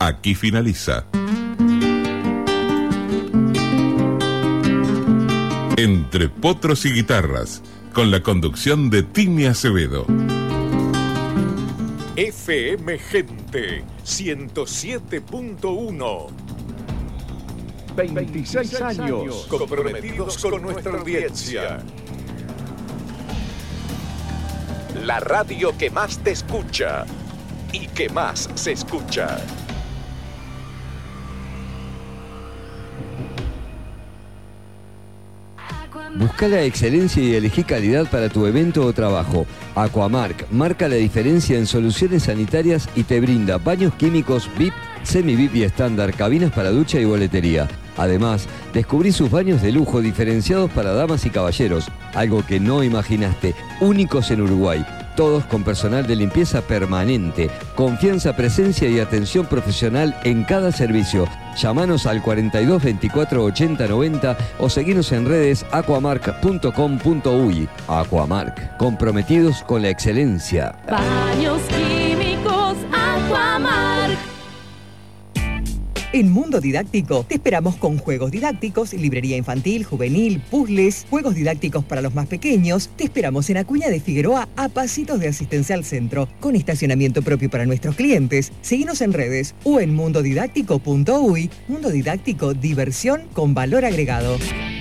aquí finaliza. Entre potros y guitarras, con la conducción de Tini Acevedo. FM Gente 107.1. 26 años comprometidos con nuestra audiencia. La radio que más te escucha y que más se escucha. Busca la excelencia y elegí calidad para tu evento o trabajo. Aquamark marca la diferencia en soluciones sanitarias y te brinda baños químicos VIP, semi-VIP y estándar, cabinas para ducha y boletería. Además, descubrí sus baños de lujo diferenciados para damas y caballeros, algo que no imaginaste, únicos en Uruguay. Todos con personal de limpieza permanente, confianza, presencia y atención profesional en cada servicio. Llámanos al 42 24 80 90 o seguinos en redes aquamark.com.uy. Aquamark, comprometidos con la excelencia. Baños químicos Aquamark. En Mundo Didáctico te esperamos con juegos didácticos, librería infantil, juvenil, puzzles, juegos didácticos para los más pequeños. Te esperamos en Acuña de Figueroa, a pasitos de Asistencia al Centro, con estacionamiento propio para nuestros clientes. Seguinos en redes o en mundodidáctico.uy. Mundo Didáctico, diversión con valor agregado.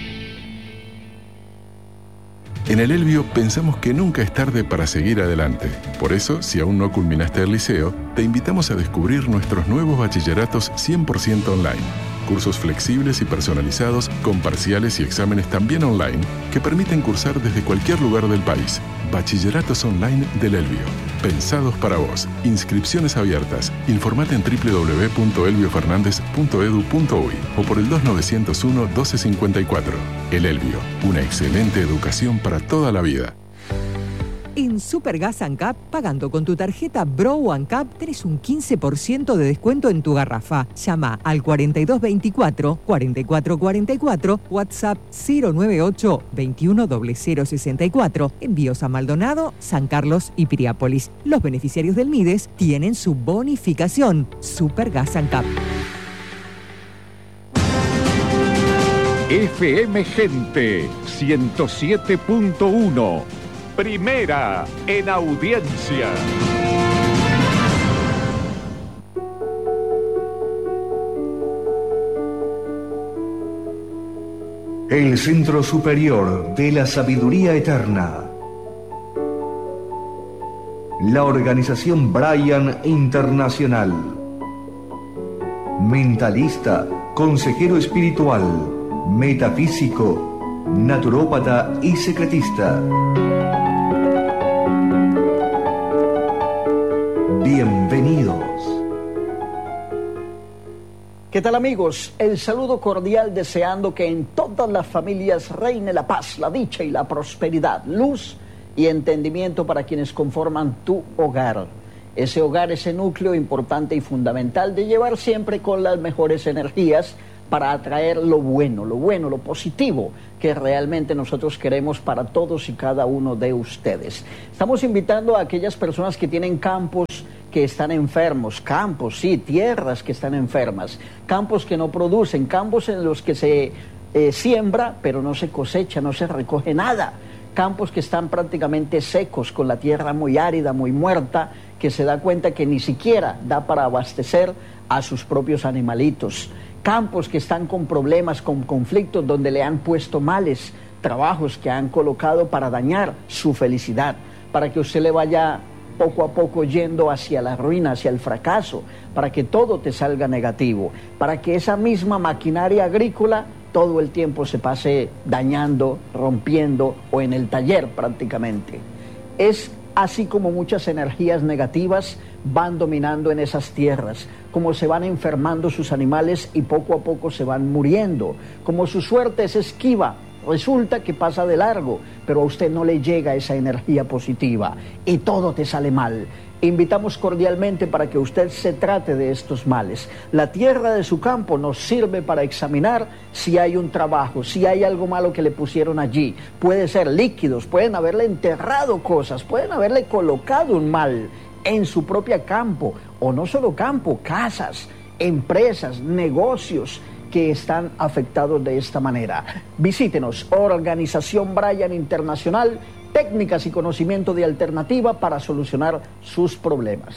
En el Elbio pensamos que nunca es tarde para seguir adelante. Por eso, si aún no culminaste el liceo, te invitamos a descubrir nuestros nuevos bachilleratos 100% online. Cursos flexibles y personalizados, con parciales y exámenes también online, que permiten cursar desde cualquier lugar del país. Bachilleratos online del Elbio. Pensados para vos. Inscripciones abiertas. Informate en www.elbiofernandez.edu.uy o por el 2901 1254. El Elbio. Una excelente educación para toda la vida. En Supergas ANCAP, pagando con tu tarjeta Bro ANCAP, tenés un 15% de descuento en tu garrafa. Llama al 4224 4444, WhatsApp 098 21 0064. Envíos a Maldonado, San Carlos y Piriápolis. Los beneficiarios del MIDES tienen su bonificación. Supergas ANCAP. FM Gente 107.1. Primera en audiencia. El Centro Superior de la Sabiduría Eterna. La organización Brian Internacional. Mentalista, consejero espiritual, metafísico, naturópata y secretista. Bienvenidos. ¿Qué tal, amigos? El saludo cordial, deseando que en todas las familias reine la paz, la dicha y la prosperidad, luz y entendimiento para quienes conforman tu hogar. Ese hogar, ese núcleo importante y fundamental de llevar siempre con las mejores energías para atraer lo bueno, lo positivo que realmente nosotros queremos para todos y cada uno de ustedes. Estamos invitando a aquellas personas que tienen campos que están enfermos, campos, sí, tierras que están enfermas, campos que no producen, campos en los que se siembra pero no se cosecha, no se recoge nada, campos que están prácticamente secos, con la tierra muy árida, muy muerta, que se da cuenta que ni siquiera da para abastecer a sus propios animalitos. Campos que están con problemas, con conflictos, donde le han puesto males, trabajos que han colocado para dañar su felicidad, para que usted le vaya poco a poco yendo hacia la ruina, hacia el fracaso, para que todo te salga negativo, para que esa misma maquinaria agrícola todo el tiempo se pase dañando, rompiendo o en el taller prácticamente. Es así como muchas energías negativas van dominando en esas tierras, como se van enfermando sus animales y poco a poco se van muriendo, como su suerte es esquiva, resulta que pasa de largo, pero a usted no le llega esa energía positiva y todo te sale mal. Invitamos cordialmente para que usted se trate de estos males. La tierra de su campo nos sirve para examinar si hay un trabajo, si hay algo malo que le pusieron allí. Puede ser líquidos, pueden haberle enterrado cosas, pueden haberle colocado un mal en su propio campo, o no solo campo, casas. empresas, negocios que están afectados de esta manera. Visítenos, Organización Bryan Internacional, técnicas y conocimiento de alternativa para solucionar sus problemas.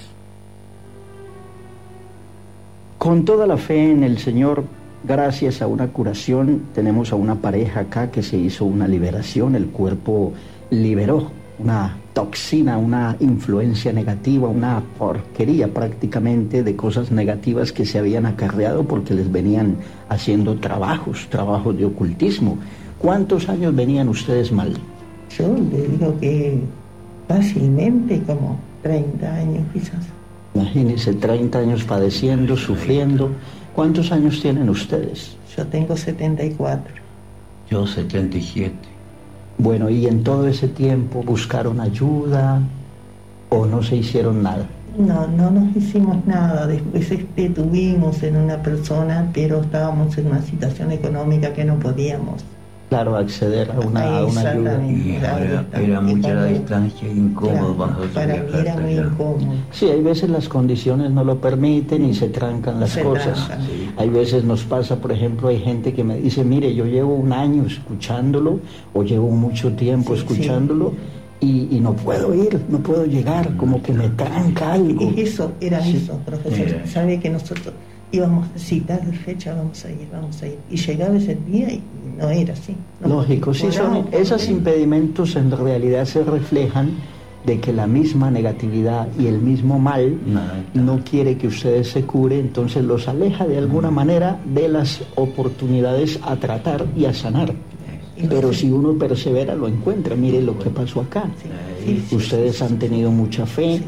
Con toda la fe en el Señor, gracias a una curación, tenemos a una pareja acá que se hizo una liberación, el cuerpo liberó una toxina, una influencia negativa, una porquería prácticamente de cosas negativas que se habían acarreado porque les venían haciendo trabajos de ocultismo. ¿Cuántos años venían ustedes mal? Yo le digo que fácilmente como 30 años quizás. Imagínense, 30 años padeciendo, sufriendo. ¿Cuántos años tienen ustedes? Yo tengo 74. Yo 77. Bueno, ¿y en todo ese tiempo buscaron ayuda o no se hicieron nada? No nos hicimos nada. Después tuvimos en una persona, pero estábamos en una situación económica que no podíamos. Claro, acceder a una ayuda. Y era mucha la distancia y incómodo para nosotros. Para mí era muy incómodo. Sí, hay veces las condiciones no lo permiten y se trancan las cosas. Sí. Hay veces nos pasa, por ejemplo, hay gente que me dice, mire, yo llevo un año escuchándolo o llevo mucho tiempo escuchándolo y no puedo ir, no puedo llegar, como que me tranca algo. Eso, profesor. Mira. Sabe que nosotros íbamos a citar de fecha, vamos a ir. Y llegaba ese día y no era así. Lógico, sí, esos impedimentos en realidad se reflejan de que la misma negatividad y el mismo mal no quiere que ustedes se curen, entonces los aleja de alguna manera de las oportunidades a tratar y a sanar. Pero si uno persevera, lo encuentra. Mire lo que pasó acá. Ustedes han tenido mucha fe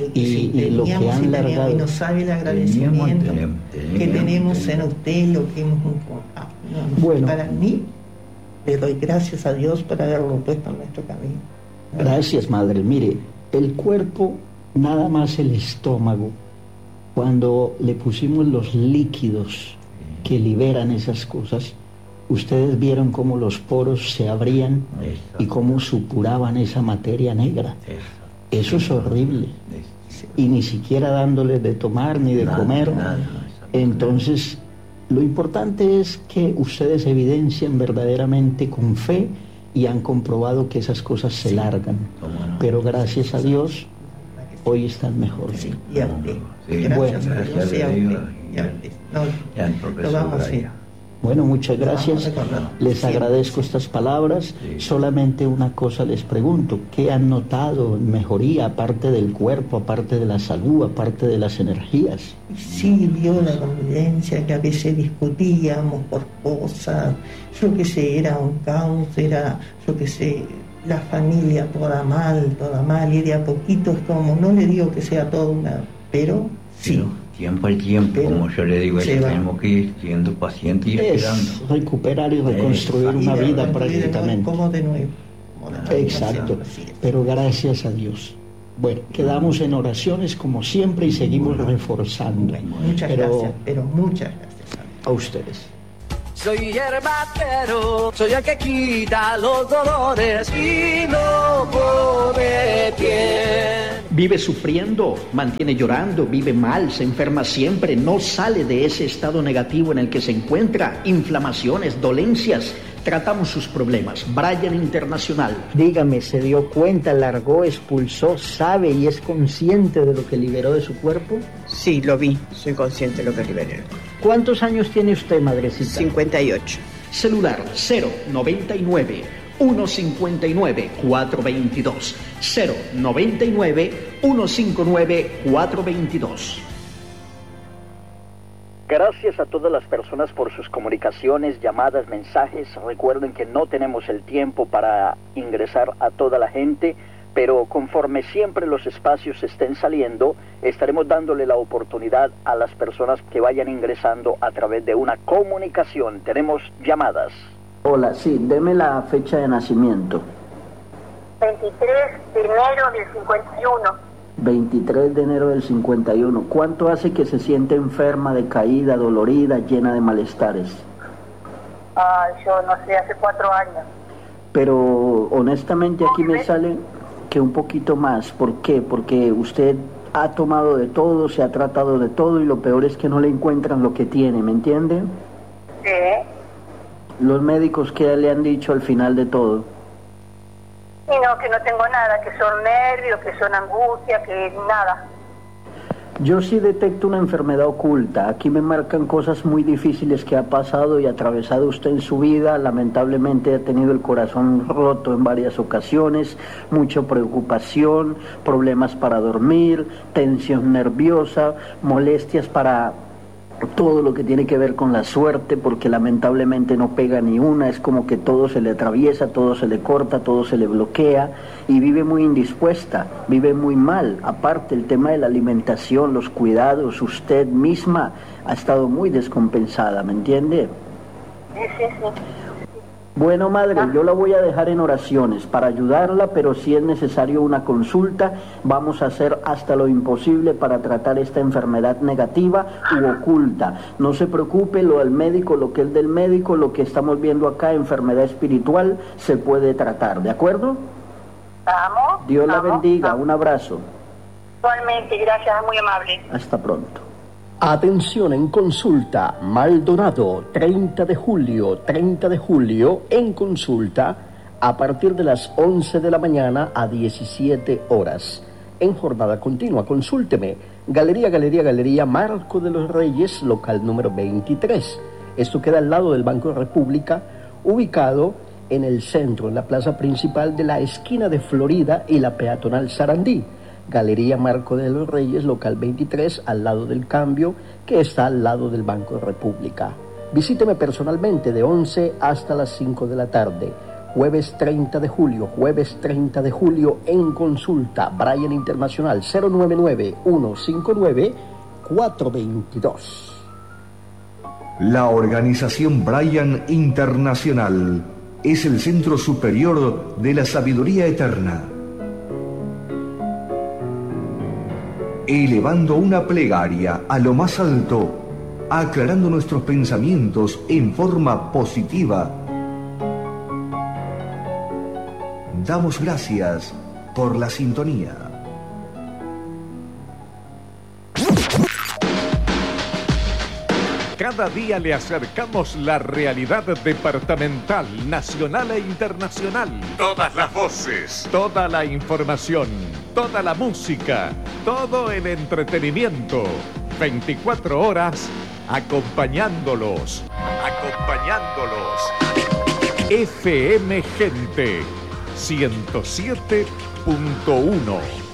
y lo que han largado. Y no sabe el agradecimiento que tenemos en usted, lo que hemos encontrado. Bueno, para mí, le doy gracias a Dios por haberlo puesto en nuestro camino. Gracias, madre. Mire, el cuerpo, nada más el estómago, cuando le pusimos los líquidos que liberan esas cosas, ustedes vieron cómo los poros se abrían y cómo supuraban esa materia negra. Eso es horrible. Y ni siquiera dándoles de tomar ni de comer. Entonces, lo importante es que ustedes evidencien verdaderamente con fe y han comprobado que esas cosas se largan. Pero gracias a Dios, hoy están mejor. Y a usted. Gracias a Dios y a usted. Lo vamos a hacer. Bueno, muchas gracias. Les agradezco estas palabras. Solamente una cosa les pregunto. ¿Qué han notado en mejoría, aparte del cuerpo, aparte de la salud, aparte de las energías? Sí, vio la convivencia, que a veces discutíamos por cosas. Yo qué sé, era un caos, la familia toda mal. Y de a poquito es como, no le digo que sea todo una, pero sí. Tiempo al tiempo, como yo le digo, tenemos que ir siendo pacientes y esperando. Recuperar y reconstruir una vida prácticamente. Como de nuevo. Exacto, pero gracias a Dios. Bueno, quedamos en oraciones como siempre y seguimos reforzando. Muchas gracias. A ustedes. Soy herbatero, soy el que quita los dolores y no pone pie. Vive sufriendo, mantiene llorando, vive mal, se enferma siempre, no sale de ese estado negativo en el que se encuentra, inflamaciones, dolencias. Tratamos sus problemas. Bryan Internacional. Dígame, ¿se dio cuenta, largó, expulsó, sabe y es consciente de lo que liberó de su cuerpo? Sí, lo vi, soy consciente de lo que liberé. ¿Cuántos años tiene usted, madrecita? 58. Celular 099 159 422 099 159 422. Gracias a todas las personas por sus comunicaciones, llamadas, mensajes. Recuerden que no tenemos el tiempo para ingresar a toda la gente, pero conforme siempre los espacios estén saliendo, estaremos dándole la oportunidad a las personas que vayan ingresando a través de una comunicación. Tenemos llamadas. Hola, sí, deme la fecha de nacimiento. 23 de enero del 51. 23 de enero del 51. ¿Cuánto hace que se siente enferma, decaída, dolorida, llena de malestares? Yo no sé, hace 4 años. Pero honestamente aquí me sale que un poquito más. ¿Por qué? Porque usted ha tomado de todo, se ha tratado de todo y lo peor es que no le encuentran lo que tiene, ¿me entiende? Sí. Los médicos, ¿qué le han dicho al final de todo? Y no, que no tengo nada, que son nervios, que son angustia, que nada. Yo sí detecto una enfermedad oculta. Aquí me marcan cosas muy difíciles que ha pasado y atravesado usted en su vida. Lamentablemente ha tenido el corazón roto en varias ocasiones, mucha preocupación, problemas para dormir, tensión nerviosa, molestias para todo lo que tiene que ver con la suerte, porque lamentablemente no pega ni una, es como que todo se le atraviesa, todo se le corta, todo se le bloquea y vive muy indispuesta, vive muy mal. Aparte el tema de la alimentación, los cuidados, usted misma ha estado muy descompensada, ¿me entiende? Sí, sí, sí. Bueno, madre, yo la voy a dejar en oraciones para ayudarla, pero si es necesario una consulta, vamos a hacer hasta lo imposible para tratar esta enfermedad negativa u oculta. No se preocupe, lo del médico, lo que es del médico, lo que estamos viendo acá, enfermedad espiritual, se puede tratar, ¿de acuerdo? Vamos. Dios la bendiga, un abrazo. Igualmente, gracias, muy amable. Hasta pronto. Atención en consulta, Maldonado, 30 de julio, en consulta, a partir de las 11 de la mañana a 17 horas. En jornada continua, consúlteme, Galería Marco de los Reyes, local número 23. Esto queda al lado del Banco de República, ubicado en el centro, en la plaza principal de la esquina de Florida y la peatonal Sarandí. Galería Marco de los Reyes, local 23, al lado del Cambio, que está al lado del Banco de República. Visíteme personalmente de 11 hasta las 5 de la tarde. Jueves 30 de julio en consulta. Bryan Internacional 099-159-422. La organización Bryan Internacional es el centro superior de la sabiduría eterna. Elevando una plegaria a lo más alto, aclarando nuestros pensamientos en forma positiva. Damos gracias por la sintonía. Cada día le acercamos la realidad departamental, nacional e internacional. Todas las voces. Toda la información, toda la música, todo el entretenimiento. 24 horas acompañándolos. FM Gente 107.1